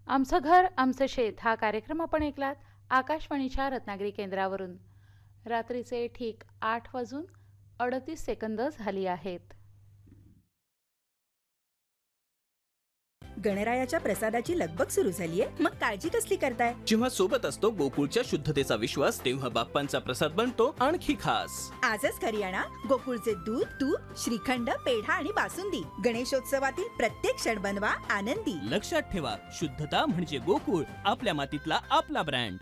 आमचं घर आमचं शेत हा कार्यक्रम आपण ऐकलात आकाशवाणीच्या रत्नागिरी केंद्रावरून. रात्रीचे ठीक 8:38 झाली आहेत. गणरायाच्या प्रसादाची लगबग सुरू झालीये, मग काळजी कसली करताय? जेव्हा सोबत असतो गोकुळच्या शुद्धतेचा विश्वास, तेव्हा बाप्पांचा प्रसाद बनतो आणखी खास. आजच घरी आणा गोकुळचे दूध, तूप, श्रीखंड, पेढा आणि बासुंदी. गणेशोत्सवातील प्रत्येक क्षण बनवा आनंदी. लक्षात ठेवा, शुद्धता म्हणजे गोकुळ, आपल्या मातीतला आपला ब्रँड.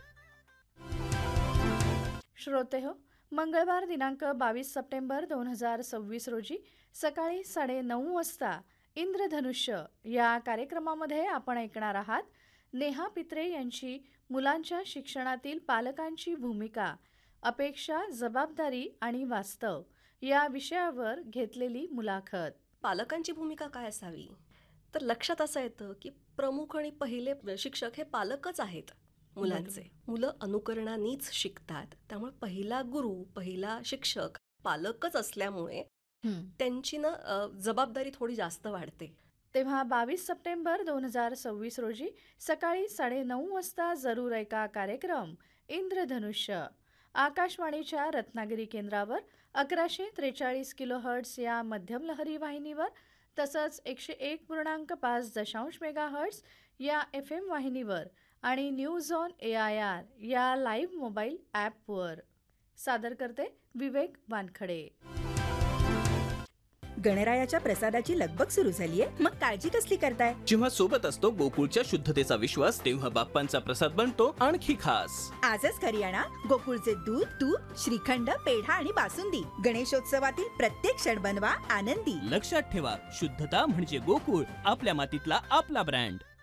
श्रोतेहो, मंगळवार दिनांक 22 सप्टेंबर 2026 रोजी सकाळी 9:30 वाजता इंद्रधनुष्य या कार्यक्रमामध्ये आपण ऐकणार आहात नेहा पित्रे यांची मुलांच्या शिक्षणातील पालकांची भूमिका, अपेक्षा, जबाबदारी आणि वास्तव या विषयावर घेतलेली मुलाखत. पालकांची भूमिका काय असावी? तर लक्षात असं येतं की प्रमुख आणि पहिले शिक्षक हे पालकच आहेत मुलांचे. मुलं अनुकरणानेच शिकतात, त्यामुळे पहिला गुरु, पहिला शिक्षक पालकच असल्यामुळे त्यांची जबाबदारी थोडी जास्त वाढते. तेव्हा 22 सप्टेंबर 2026 रोजी सकाळी 9:30 वाजता जरूर ऐका कार्यक्रम इंद्रधनुष्य. आकाशवाणीच्या रत्नागिरी केंद्रावर 1143 किलोहर्ट्ज या मध्यम लहरी वाहिनीवर, तसंच 101.5 मेगाहर्ट्ज या FM वाहिनीवर आणि न्यूज ऑन AIR या लाईव्ह मोबाईल ॲपवर. सादर करते विवेक वानखडे. गणरायाच्या प्रसादाची लगबग सुरू झालीये, मग काळजी कसली करताय? जेव्हा सोबत असतो गोकुळच्या शुद्धतेचा विश्वास, तेव्हा बाप्पांचा प्रसाद बनतो आणखी खास. आजच घरी आणा गोकुळचे दूध, तूप, श्रीखंड, पेढा आणि बासुंदी. गणेशोत्सवातील प्रत्येक क्षण बनवा आनंदी. लक्षात ठेवा, शुद्धता म्हणजे गोकुळ, आपल्या मातीतला आपला ब्रँड.